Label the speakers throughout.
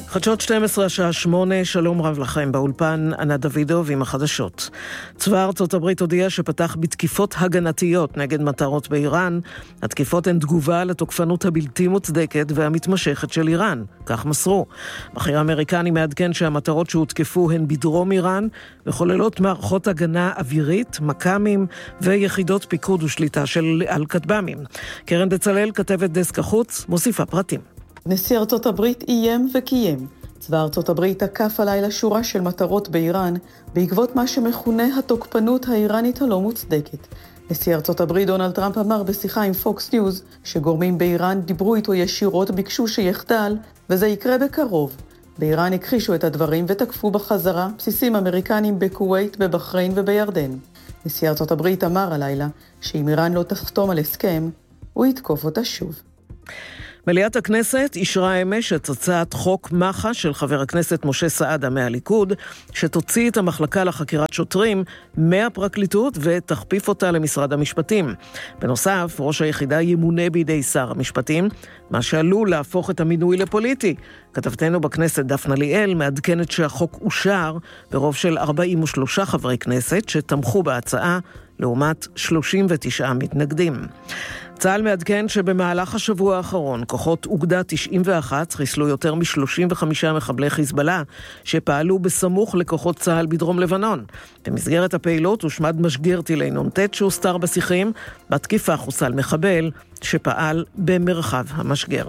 Speaker 1: חדשות 12 השעה 8, שלום רב לכם, באולפן ענת דוידוב עם החדשות. צבא ארצות הברית הודיע שפתח בתקיפות הגנתיות נגד מטרות באיראן. התקיפות הן תגובה לתוקפנות הבלתי מוצדקת והמתמשכת של איראן, כך מסרו. בכיר אמריקני מעדכן שהמטרות שהותקפו הן בדרום איראן, וכוללות מערכות הגנה אווירית, מקמים ויחידות פיקוד ושליטה על כטב"מים. קרן בצלאל, כתבת דסק החוץ, מוסיפה פרטים.
Speaker 2: נשיא ארצות הברית איים וקיים. צבא ארצות הברית תקף הלילה שורה של מטרות באיראן, בעקבות מה שמכונה התוקפנות האיראנית הלא מוצדקת. נשיא ארצות הברית דונלד טראמפ אמר בשיחה עם פוקס ניוז, שגורמים באיראן דיברו איתו ישירות, ביקשו שיחדל, וזה יקרה בקרוב. באיראן הכחישו את הדברים ותקפו בחזרה בסיסים אמריקנים בכווית, בבחריין ובירדן. נשיא ארצות הברית אמר הלילה, שאם איראן לא תחתום על הסכם, הוא יתקוף אותה שוב.
Speaker 1: מליאת הכנסת אישרה אמש את הצעת חוק מח"ש של חבר הכנסת משה סעדה מהליכוד, שתוציא את המחלקה לחקירת שוטרים מהפרקליטות ותכפיף אותה למשרד המשפטים. בנוסף, ראש היחידה ימונה בידי שר המשפטים, מה שעלול להפוך את המינוי לפוליטי. כתבתנו בכנסת דפנה ליאל מעדכנת שהחוק אושר ברוב של 43 חברי כנסת שתמכו בהצעה, לעומת 39 מתנגדים. צה"ל מעדכן שבמהלך השבוע האחרון כוחות אוגדה 91 חיסלו יותר מ-35 מחבלי חיזבאללה שפעלו בסמוך לכוחות צה"ל בדרום לבנון. במסגרת הפעילות הושמד משגר טילי נ"ט שהוסתר בשיחים, בתקיפה חוסל מחבל שפעל במרחב המשגר.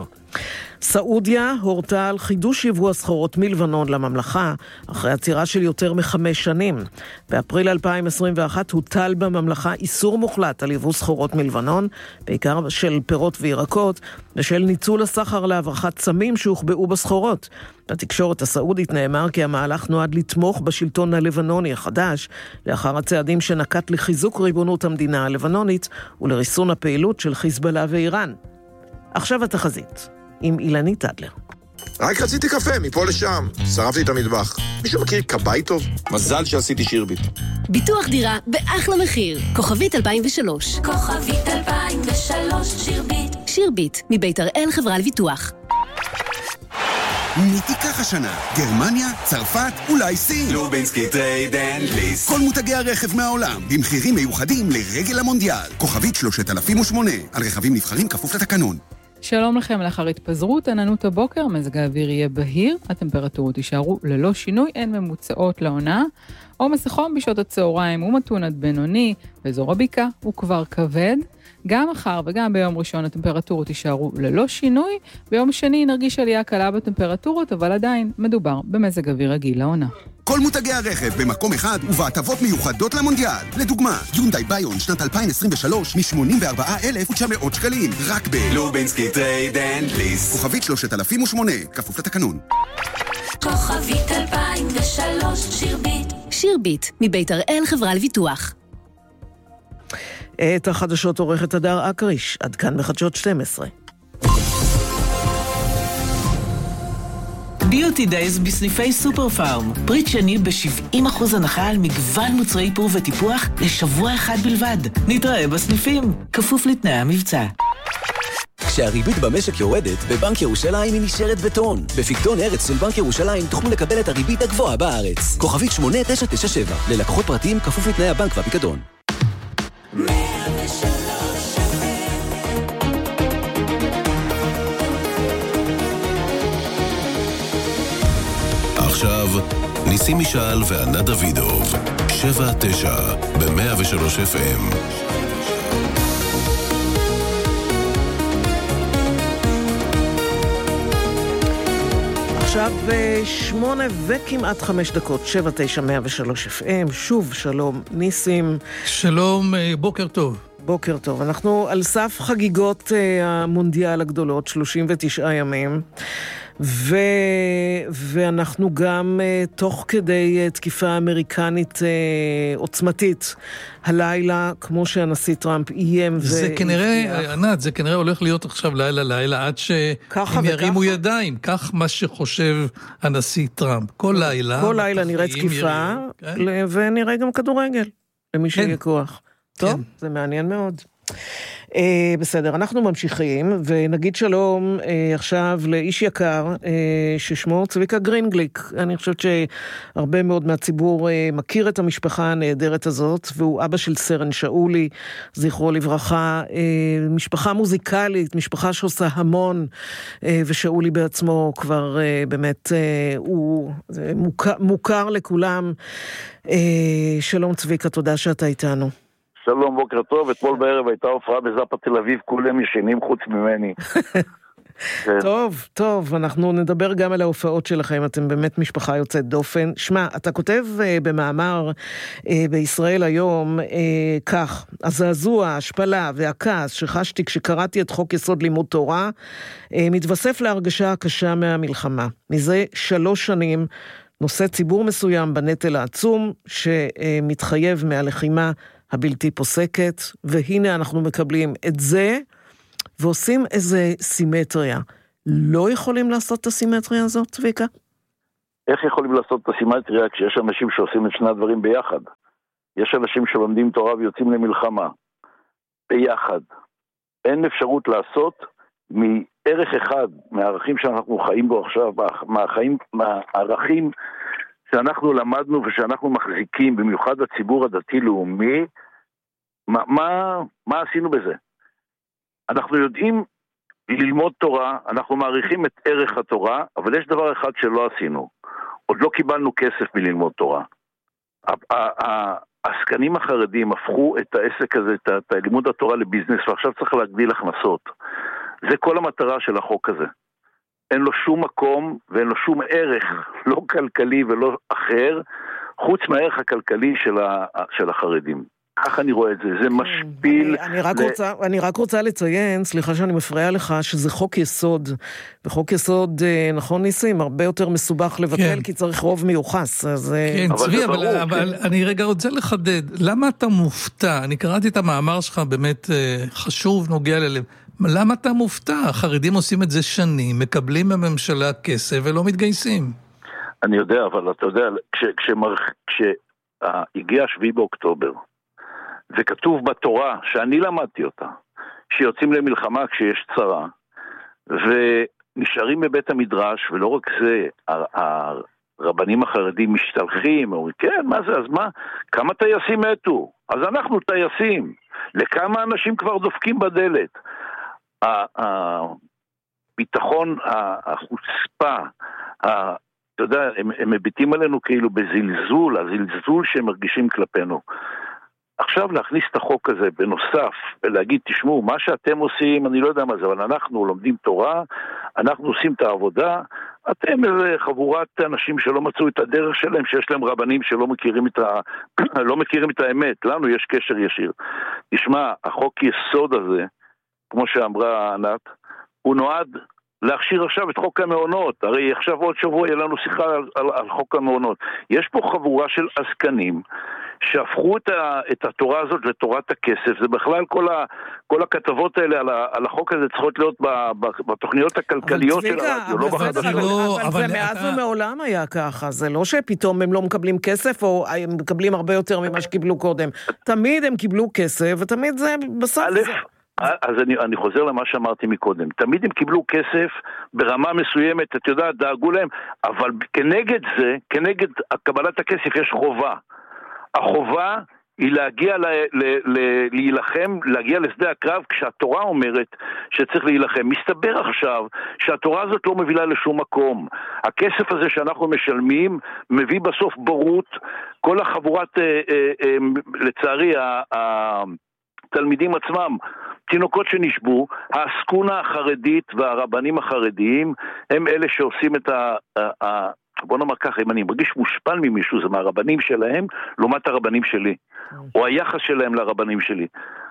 Speaker 1: סעודיה הורתה על חידוש יבוא הסחורות מלבנון לממלכה אחרי עצירה של יותר מ5 שנים. באפריל 2021 הוטל בממלכה איסור מוחלט על יבוא סחורות מלבנון, בעיקר של פירות וירקות, ושל ניצול הסחר להברחת סמים שהוחבאו בסחורות. בתקשורת הסעודית נאמר כי המהלך נועד לתמוך בשלטון הלבנוני החדש, לאחר הצעדים שנקט לחיזוק ריבונות המדינה הלבנונית ולריסון הפעילות של חיזבאללה ואיראן. עכשיו התחזית, עם אילנית אדלר.
Speaker 3: רק רציתי קפה, מפה לשם. שרפתי את המטבח. מישהו מכיר כבאי טוב? מזל שעשיתי שירביט.
Speaker 4: ביטוח דירה באחלה מחיר. כוכבית 2003.
Speaker 5: כוכבית 2003, שירביט.
Speaker 4: שירביט, מבית הראל חברה לביטוח.
Speaker 6: מי תיקח השנה? גרמניה, צרפת, אולי סין?
Speaker 7: לובינסקי טרייד אנד ליסט.
Speaker 6: כל מותגי הרכב מהעולם, במחירים מיוחדים לרגל המונדיאל. כוכבית 3008, על רכבים נבחרים כפוף לתקנון.
Speaker 8: שלום לכם, לאחר התפזרות עננות הבוקר, מזג האוויר יהיה בהיר, הטמפרטורות יישארו ללא שינוי, אין ממוצעות לעונה. עומס החום בשעות הצהריים הוא מתון עד בינוני, באזור הבקעה הוא כבר כבד. גם מחר וגם ביום ראשון הטמפרטורות יישארו ללא שינוי, ביום שני נרגיש עלייה קלה בטמפרטורות, אבל עדיין מדובר במזג אוויר רגיל לעונה.
Speaker 6: כל מותגי הרכב במקום אחד ובהטבות מיוחדות למונדיאל. לדוגמה, יונדאי ביון שנת 2023 מ-84,900 שקלים, רק
Speaker 7: לובינסקי טרייד אנד ליסט.
Speaker 6: כוכבית 3008, כפוף לתקנון.
Speaker 5: כוכבית 2003, שירביט.
Speaker 4: שירביט, מבית הראל חברה לביטוח.
Speaker 1: את החדשות עורכת הדר אקריש, עד כאן בחדשות 12.
Speaker 9: ביוטי דייז בסניפי סופר פארם. פריט שני ב-70% הנחה על מגוון מוצרי איפור וטיפוח לשבוע אחד בלבד. נתראה בסניפים, כפוף לתנאי המבצע.
Speaker 10: כשהריבית במשק יורדת, בבנק ירושלים היא נשארת בטון. בפיקדון ארץ של בנק ירושלים תוכלו לקבל את הריבית הגבוהה בארץ. כוכבית 8997, ללקוחות פרטיים כפוף לתנאי הבנק והפיקדון.
Speaker 11: עכשיו, ניסים משעל וענת דוידוב, 7-9 ב-103 FM.
Speaker 1: עכשיו 8 וכמעט 5 דקות, 7-9 103 FM. שוב, שלום ניסים.
Speaker 12: שלום, בוקר טוב.
Speaker 1: בוקר טוב. אנחנו על סף חגיגות המונדיאל הגדולות, 39 ימים. ואנחנו גם תוך כדי תקיפה אמריקנית עוצמתית הלילה, כמו שהנשיא טראמפ איים.
Speaker 12: זה כנראה, ענת, זה כנראה הולך להיות עכשיו לילה עד שהם ירימו ידיים. כך מה שחושב הנשיא טראמפ. כל לילה
Speaker 1: נראה תקיפה, ונראה גם כדורגל, למי שיהיה כוח. טוב, זה מעניין מאוד. בסדר, אנחנו ממשיכים, ונגיד שלום עכשיו לאיש יקר ששמו צביקה גרינגליק. אני חושבת שהרבה מאוד מהציבור מכיר את המשפחה הנהדרת הזאת, והוא אבא של סרן שאולי, זכרו לברכה, משפחה מוזיקלית, משפחה שעושה המון, ושאולי בעצמו כבר באמת הוא מוכר לכולם. שלום צביקה, תודה שאתה איתנו.
Speaker 13: שלום, בוקר טוב. אתמול בערב הייתה הופעה בזאפה תל אביב, כולם ישנים חוץ ממני.
Speaker 1: טוב, אנחנו נדבר גם על ההופעות שלכם, אתם באמת משפחה יוצאת דופן. שמע, אתה כותב במאמר בישראל היום כך, הזעזוע, ההשפלה והכעס שחשתי כשקראתי את חוק יסוד לימוד תורה, מתווסף להרגשה הקשה מהמלחמה. מזה 3 שנים נושא ציבור מסוים בנטל העצום שמתחייב מהלחימה הבלתי פוסקת, והנה אנחנו מקבלים את זה, ועושים איזה סימטריה. לא יכולים לעשות את הסימטריה הזאת, צביקה?
Speaker 13: איך יכולים לעשות את הסימטריה כשיש אנשים שעושים את שני הדברים ביחד? יש אנשים שלומדים תורה ויוצאים למלחמה. ביחד. אין אפשרות לעשות מערך אחד, מהערכים שאנחנו חיים בו עכשיו, מהערכים שאנחנו למדנו ושאנחנו מחזיקים, במיוחד הציבור הדתי-לאומי, מה עשינו בזה? אנחנו יודעים ללמוד תורה, אנחנו מעריכים את ערך התורה, אבל יש דבר אחד שלא עשינו. עוד לא קיבלנו כסף מללמוד תורה. העסקנים החרדים הפכו את העסק הזה, את לימוד התורה לביזנס, ועכשיו צריך להגדיל הכנסות. זה כל המטרה של החוק הזה. אין לו שום מקום ואין לו שום ערך, לא כלכלי ולא אחר, חוץ מהערך הכלכלי של החרדים. ככה אני רואה את זה, זה משפיל.
Speaker 1: אני רק רוצה לציין, סליחה שאני מפריעה לך, שזה חוק יסוד, וחוק יסוד, נכון ניסים, הרבה יותר מסובך לבטל, כי צריך רוב מיוחס.
Speaker 12: כן, צבי, אבל אני רגע רוצה לחדד, למה אתה מופתע? אני קראתי את המאמר שלך, באמת חשוב, נוגע ללב. למה אתה מופתע? החרדים עושים את זה שנים, מקבלים בממשלה כסף ולא מתגייסים.
Speaker 13: אני יודע, אבל אתה יודע, כשהגיע 7 באוקטובר, וכתוב בתורה, שאני למדתי אותה, שיוצאים למלחמה כשיש צרה, ונשארים בבית המדרש, ולא רק זה, הרבנים החרדים משתלחים, אומרים, כן, מה זה, אז מה? כמה טייסים מתו? אז אנחנו טייסים. לכמה אנשים כבר דופקים בדלת? הביטחון, החוצפה, אתה יודע, הם מביטים עלינו כאילו בזלזול, הזלזול שהם מרגישים כלפינו. עכשיו להכניס את החוק הזה בנוסף, ולהגיד, תשמעו, מה שאתם עושים, אני לא יודע מה זה, אבל אנחנו לומדים תורה, אנחנו עושים את העבודה, אתם איזה חבורת אנשים שלא מצאו את הדרך שלהם, שיש להם רבנים שלא מכירים לא מכירים את האמת, לנו יש קשר ישיר. תשמע, החוק יסוד הזה, כמו שאמרה ענת, הוא נועד להכשיר עכשיו את חוק המעונות. הרי עכשיו עוד שבוע יהיה לנו שיחה על חוק המעונות. יש פה חבורה של עסקנים שהפכו את התורה הזאת לתורת הכסף. זה בכלל כל הכתבות האלה על החוק הזה צריכות להיות בתוכניות הכלכליות של הרדיו, לא בחדשות.
Speaker 1: אבל זה מאז ומעולם היה ככה. זה לא שפתאום הם לא מקבלים כסף, או הם מקבלים הרבה יותר ממה שקיבלו קודם. תמיד הם קיבלו כסף, ותמיד זה בסוף זה.
Speaker 13: אז אני חוזר למה שאמרתי מקודם. תמיד הם קיבלו כסף ברמה מסוימת, אתה יודע, דאגו להם, אבל כנגד זה, כנגד קבלת הכסף יש חובה. החובה היא להגיע להילחם, להגיע לשדה הקרב כשהתורה אומרת שצריך להילחם. מסתבר עכשיו שהתורה הזאת לא מובילה לשום מקום. הכסף הזה שאנחנו משלמים מביא בסוף בורות. כל החבורת, לצערי, התלמידים עצמם, תינוקות שנשבו, העסקונה החרדית והרבנים החרדיים הם אלה שעושים את בוא נאמר ככה, אם אני מרגיש מושפל ממישהו, זה מהרבנים שלהם, לעומת הרבנים שלי, או היחס שלהם לרבנים שלי.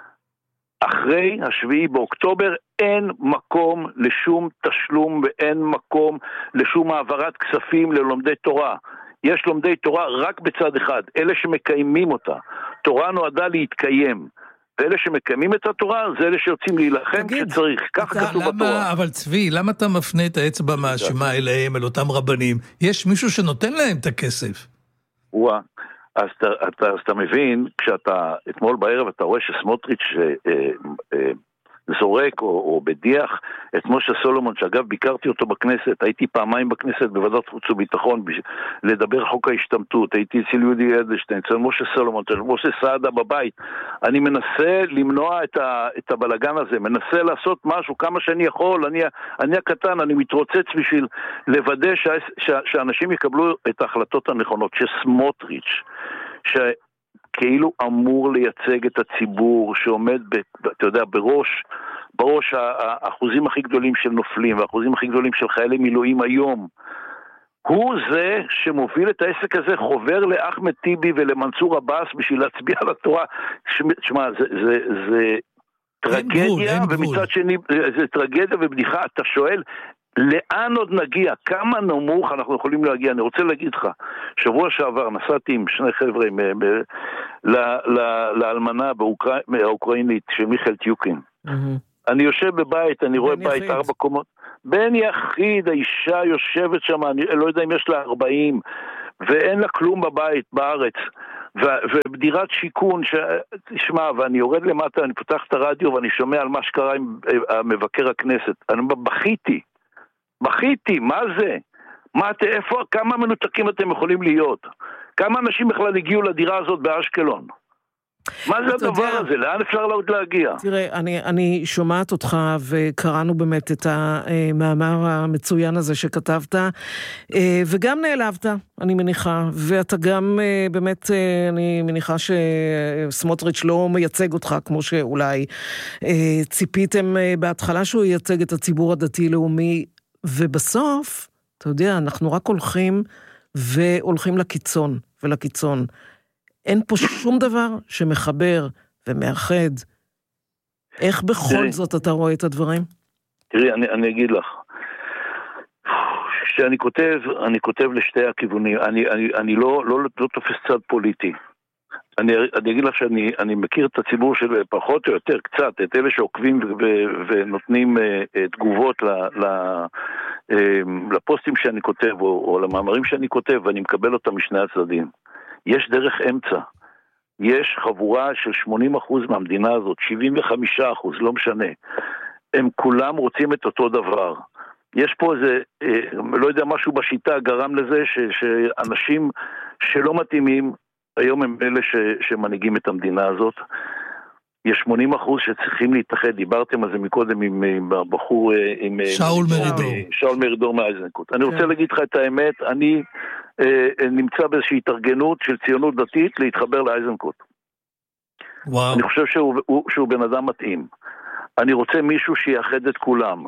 Speaker 13: אחרי 7 באוקטובר אין מקום לשום תשלום ואין מקום לשום העברת כספים ללומדי תורה. יש לומדי תורה רק בצד אחד, אלה שמקיימים אותה. תורה נועדה להתקיים. ואלה שמקיימים את התורה, זה אלה שיוצאים להילחם כשצריך. כך כתוב בתורה.
Speaker 12: אבל צבי, למה אתה מפנה את האצבע מאשימה אליהם, אל אותם רבנים? יש מישהו שנותן להם את הכסף.
Speaker 13: אז אתה מבין, כשאתה, אתמול בערב אתה רואה שסמוטריץ' זורק או בדיח את משה סולומון, שאגב ביקרתי אותו בכנסת, הייתי פעמיים בכנסת בוועדת חוץ וביטחון לדבר חוק ההשתמטות, הייתי אצל יהודי אדלשטיין, אצל משה סולומון, אצל משה סעדה בבית. אני מנסה למנוע את הבלגן הזה, מנסה לעשות משהו כמה שאני יכול, אני הקטן, אני מתרוצץ בשביל לוודא שאנשים יקבלו את ההחלטות הנכונות, שסמוטריץ' כאילו אמור לייצג את הציבור שעומד, אתה יודע, בראש האחוזים הכי גדולים של נופלים והאחוזים הכי גדולים של חיילי מילואים היום, הוא זה שמוביל את העסק הזה, חובר לאחמד טיבי ולמנסור עבאס בשביל להצביע על התורה. שמע, זה טרגדיה, ומצד שני זה טרגדיה ובדיחה. אתה שואל, לאן עוד נגיע? כמה נמוך אנחנו יכולים להגיע? אני רוצה להגיד לך, שבוע שעבר נסעתי עם שני חבר'ה לאלמנה האוקראינית של מיכאל טיוקין. אני יושב בבית, אני רואה בית 4 קומות. בן יחיד, האישה יושבת שם, אני לא יודע אם יש לה 40, ואין לה כלום בבית, בארץ. ובדירת שיקון, תשמע, ואני יורד למטה, אני פותח את הרדיו ואני שומע על מה שקרה עם מבקר הכנסת. אני בכיתי, מה זה? איפה, כמה מנותקים אתם יכולים להיות? כמה אנשים בכלל הגיעו לדירה הזאת באשקלון? מה זה הדבר הזה? לאן אפשר עוד להגיע?
Speaker 1: תראה, אני שומעת אותך, וקראנו באמת את המאמר המצוין הזה שכתבת, וגם נעלבת, אני מניחה, ואתה גם באמת, אני מניחה שסמוטריץ' לא מייצג אותך, כמו שאולי ציפיתם בהתחלה שהוא ייצג את הציבור הדתי-לאומי, ובסוף, אתה יודע, אנחנו רק הולכים לקיצון ולקיצון. אין פה שום דבר שמחבר ומאחד. איך בכל זאת אתה רואה את הדברים?
Speaker 13: תראי, אני אגיד לך. כשאני אני כותב לשתי הכיוונים. אני לא תופס צד פוליטי. אני אגיד לך שאני מכיר את הציבור של פחות או יותר קצת, את אלה שעוקבים ונותנים תגובות לפוסטים שאני כותב או למאמרים שאני כותב, ואני מקבל אותם משני הצדדים. יש דרך אמצע. יש חבורה של 80% מהמדינה הזאת, 75%, לא משנה. הם כולם רוצים את אותו דבר. יש פה איזה, לא יודע, משהו בשיטה גרם לזה שאנשים שלא מתאימים, היום הם אלה שמנהיגים את המדינה הזאת. יש 80% שצריכים להתאחד, דיברתם על זה מקודם עם הבחור, עם שאול מרידור מאיזנקוט. אני רוצה להגיד לך את האמת, אני נמצא באיזושהי התארגנות של ציונות דתית להתחבר לאיזנקוט. אני חושב שהוא בן אדם מתאים. אני רוצה מישהו שיאחד את כולם.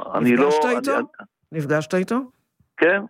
Speaker 1: נפגשת איתו?
Speaker 13: כן.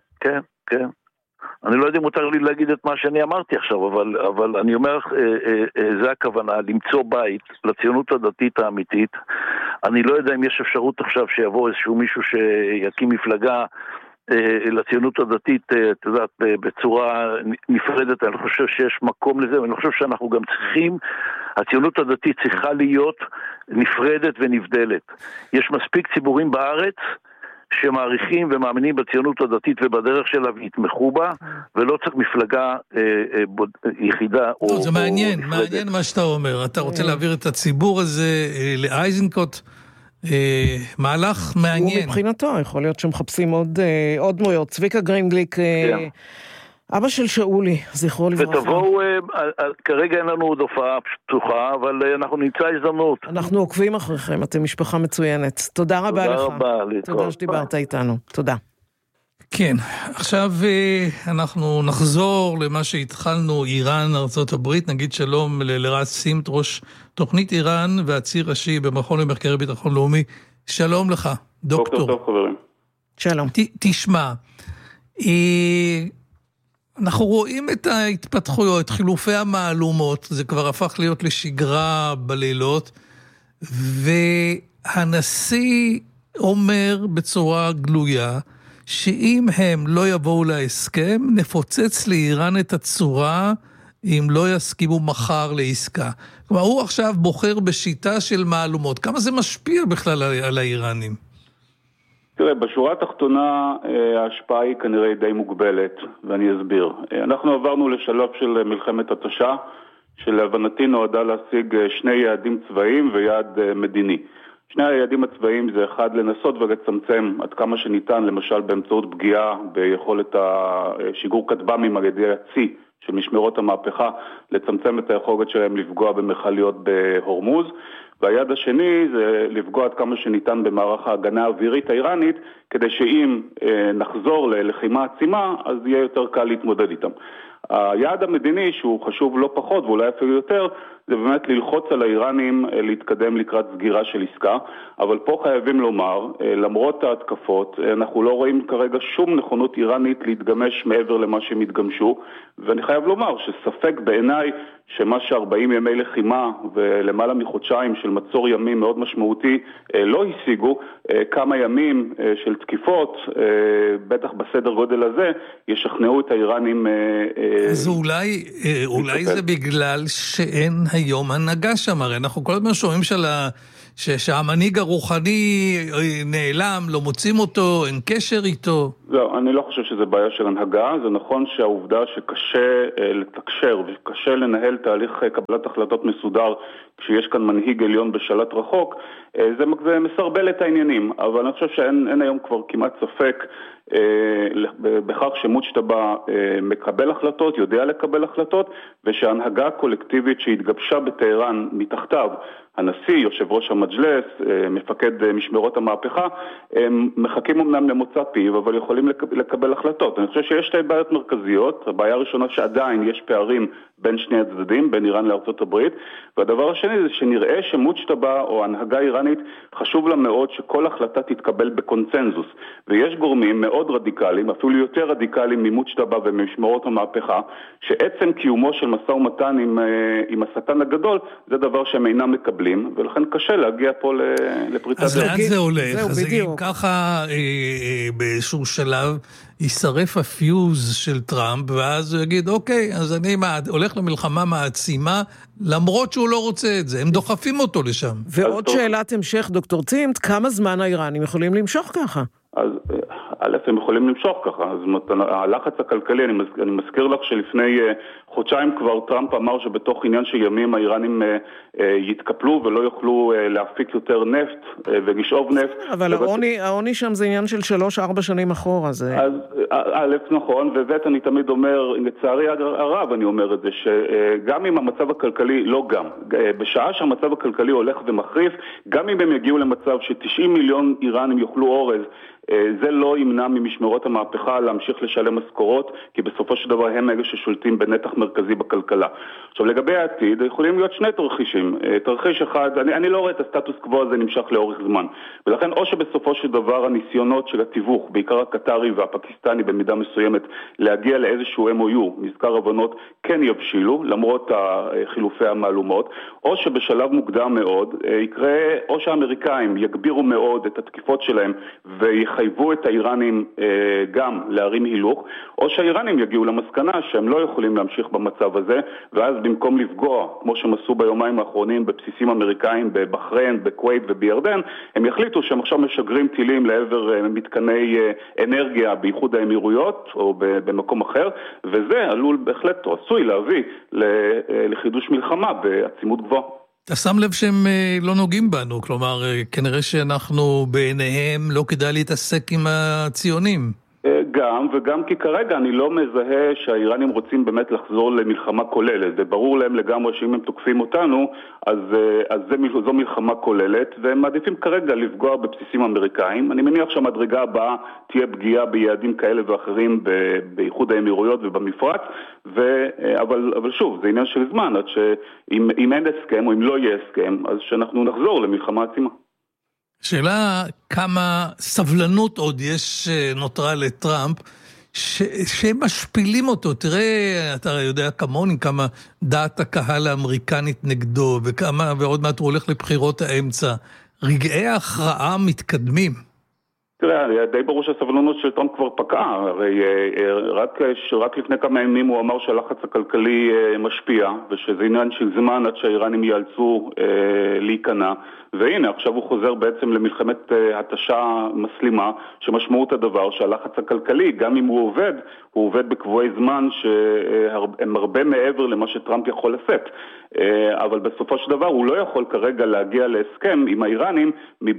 Speaker 13: אני לא יודע אם מותר לי להגיד את מה שאני אמרתי עכשיו, אבל אני אומר, זה הכוונה, למצוא בית לציונות הדתית האמיתית. אני לא יודע אם יש אפשרות עכשיו שיבוא איזשהו מישהו שיקים מפלגה לציונות הדתית, אתה יודעת, בצורה נפרדת. אני חושב שיש מקום לזה, ואני חושב שאנחנו גם צריכים, הציונות הדתית צריכה להיות נפרדת ונבדלת. יש מספיק ציבורים בארץ שמעריכים ומאמינים בציונות הדתית ובדרך שלה ויתמכו בה, ולא צריך מפלגה יחידה.
Speaker 12: זה מעניין מה שאתה אומר. אתה רוצה להעביר את הציבור הזה לאיזנקוט, מהלך מעניין.
Speaker 1: מבחינתו, יכול להיות שמחפשים עוד דמויות. צביקה גרינגליק, אבא של שאולי, זכרו לברכה.
Speaker 13: ותבואו, כרגע אין לנו עוד הופעה פתוחה, אבל אנחנו נמצא הזדמנות.
Speaker 1: אנחנו עוקבים אחריכם, אתם משפחה מצוינת. תודה רבה לך.
Speaker 13: תודה רבה.
Speaker 1: תודה שדיברת איתנו. תודה.
Speaker 12: כן, עכשיו אנחנו נחזור למה שהתחלנו, איראן, ארצות הברית. נגיד שלום לרז סימט, ראש תוכנית איראן והציר ראשי במכון למחקרי ביטחון לאומי. שלום לך, דוקטור.
Speaker 14: בוקר טוב, חברים.
Speaker 1: שלום.
Speaker 12: תשמע, אנחנו רואים את ההתפתחויות, חילופי המעלומות, זה כבר הפך להיות לשגרה בלילות, והנשיא אומר בצורה גלויה, שאם הם לא יבואו להסכם, נפוצץ לאיראן את הצורה, אם לא יסכימו מחר לעסקה. כלומר, הוא עכשיו בוחר בשיטה של מעלומות. כמה זה משפיע בכלל על האיראנים?
Speaker 14: תראה, בשורה התחתונה ההשפעה היא כנראה די מוגבלת, ואני אסביר. אנחנו עברנו לשלב של מלחמת התשה, שלהבנתי נועדה להשיג שני יעדים צבאיים ויעד מדיני. שני היעדים הצבאיים זה אחד, לנסות ולצמצם עד כמה שניתן, למשל באמצעות פגיעה ביכולת השיגור כטב"מים על ידי הצי של משמרות המהפכה, לצמצם את היכולת שלהם לפגוע במכליות בהורמוז. והיעד השני זה לפגוע עד כמה שניתן במערך ההגנה האווירית האיראנית, כדי שאם נחזור ללחימה עצימה, אז יהיה יותר קל להתמודד איתם. היעד המדיני, שהוא חשוב לא פחות ואולי אפילו יותר, זה באמת ללחוץ על האיראנים להתקדם לקראת סגירה של עסקה, אבל פה חייבים לומר, למרות ההתקפות, אנחנו לא רואים כרגע שום נכונות איראנית להתגמש מעבר למה שהם התגמשו, ואני חייב לומר שספק בעיניי שמה ש40 ימי לחימה ולמעלה מחודשיים של מצור ימים מאוד משמעותי לא השיגו, כמה ימים של תקיפות, בטח בסדר גודל הזה, ישכנעו את האיראנים.
Speaker 12: אז אולי זה בגלל שאין היום הנהגה שם, הרי אנחנו כל הזמן שומעים שהמנהיג הרוחני נעלם, לא מוצאים אותו, אין קשר איתו.
Speaker 14: לא, אני לא חושב שזה בעיה של הנהגה, זה נכון שהעובדה שקשה לתקשר וקשה לנהל תהליך קבלת החלטות מסודר כשיש כאן מנהיג עליון בשלט רחוק, זה מסרבל את העניינים, אבל אני חושב שאין היום כבר כמעט ספק בכך שמוצ'טבה מקבל החלטות, יודע לקבל החלטות, ושההנהגה הקולקטיבית שהתגבשה בטהרן מתחתיו, הנשיא, יושב ראש המג'לס, מפקד משמרות המהפכה, הם מחכים אמנם למוצא פיו, אבל יכולים לקבל החלטות. אני חושב שיש שתי בעיות מרכזיות. הבעיה הראשונה שעדיין יש פערים בין שני הצדדים, בין איראן לארצות הברית, והדבר השני זה שנראה שמוצ'טבה או הנהגה איראנית חשוב לה מאוד שכל החלטה תתקבל בקונצנזוס, ויש גורמים מאוד רדיקליים, אפילו יותר רדיקליים ממוצ'טבה ומשמרות המהפכה, שעצם קיומו של משא ומתן עם השטן הגדול זה דבר שהם אינם מקבלים, ולכן קשה להגיע פה לפריצת דרך.
Speaker 12: אז לאן זה הולך? אז אם ככה באיזשהו שלב יישרף הפיוז של טראמפ, ואז הוא יגיד, אוקיי, אז אני הולך למלחמה מעצימה, למרות שהוא לא רוצה את זה, הם דוחפים אותו לשם.
Speaker 1: ועוד שאלת המשך, דוקטור צימת, כמה זמן האיראנים יכולים למשוך ככה?
Speaker 14: אז א', הם יכולים למשוך ככה. אז הלחץ הכלכלי, אני מזכיר לך שלפני חודשיים כבר טראמפ אמר שבתוך עניין של ימים האיראנים יתקפלו ולא יוכלו להפיק יותר נפט ולשאוב נפט.
Speaker 1: אבל העוני שם זה עניין של 3-4 שנים אחורה. אז
Speaker 14: א', נכון, וב' אני תמיד אומר, לצערי הרב אני אומר את זה, שגם אם המצב הכלכלי, לא גם, בשעה שהמצב הכלכלי הולך ומחריף, גם אם הם יגיעו למצב ש90 מיליון איראנים יאכלו אורז, זה לא ימנע ממשמרות המהפכה להמשיך לשלם משכורות, כי בסופו של דבר הם אלה ששולטים בנתח מרכזי בכלכלה. עכשיו לגבי העתיד, יכולים להיות שני תרחישים. תרחיש אחד, אני לא רואה את הסטטוס קוו הזה נמשך לאורך זמן, ולכן או שבסופו של דבר הניסיונות של התיווך, בעיקר הקטרי והפקיסטני במידה מסוימת, להגיע לאיזשהו MOU, מזכר הבנות, כן יבשילו, למרות חילופי המעלומות, או שבשלב מוקדם מאוד יקרה, או שהאמריקאים יגבירו מאוד את התקיפות שלהם ויחייבו את האיראנים גם להרים הילוך, או שהאיראנים יגיעו למסקנה שהם לא יכולים להמשיך במצב הזה, ואז במקום לפגוע, כמו שהם עשו ביומיים האחרונים בבסיסים אמריקאים בבחריין, בקווייט ובירדן, הם יחליטו שהם עכשיו משגרים טילים לעבר מתקני אנרגיה באיחוד האמירויות או במקום אחר, וזה עלול בהחלט או עשוי להביא לחידוש מלחמה בעצימות גבוהה.
Speaker 12: אתה שם לב שהם לא נוגעים בנו, כלומר, כנראה שאנחנו בעיניהם לא כדאי להתעסק עם הציונים.
Speaker 14: גם, וגם כי כרגע אני לא מזהה שהאיראנים רוצים באמת לחזור למלחמה כוללת. זה ברור להם לגמרי שאם הם תוקפים אותנו, אז זו מלחמה כוללת, והם מעדיפים כרגע לפגוע בבסיסים אמריקאים. אני מניח שהמדרגה הבאה תהיה פגיעה ביעדים כאלה ואחרים באיחוד האמירויות ובמפרץ, אבל שוב, זה עניין של זמן, עד שאם אין הסכם או אם לא יהיה הסכם, אז שאנחנו נחזור למלחמה עצימה.
Speaker 12: שאלה כמה סבלנות עוד יש נותרה לטראמפ, שהם משפילים אותו. תראה, אתה יודע כמוני כמה דעת הקהל האמריקנית נגדו, ועוד מעט הוא הולך לבחירות האמצע. רגעי ההכרעה מתקדמים.
Speaker 14: תראה, די ברור שהסבלנות של טראמפ כבר פקעה, הרי רק לפני כמה ימים הוא אמר שהלחץ הכלכלי משפיע, ושזה עניין של זמן עד שהאיראנים ייאלצו להיכנע, והנה עכשיו הוא חוזר בעצם למלחמת התשה מסלימה, שמשמעות הדבר שהלחץ הכלכלי, גם אם הוא עובד בקבועי זמן שהם הרבה מעבר למה שטראמפ יכול לשאת, אבל בסופו של דבר הוא לא יכול כרגע להגיע להסכם עם האיראנים,